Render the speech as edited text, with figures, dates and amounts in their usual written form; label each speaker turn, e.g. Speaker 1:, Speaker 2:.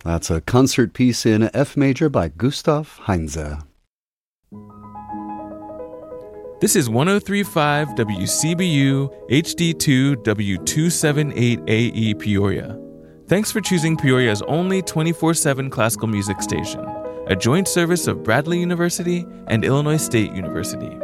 Speaker 1: That's a concert piece in F major by Gustav Heinze.
Speaker 2: This is 103.5 WCBU HD2 W278AE Peoria. Thanks for choosing Peoria's only 24/7 classical music station, a joint service of Bradley University and Illinois State University.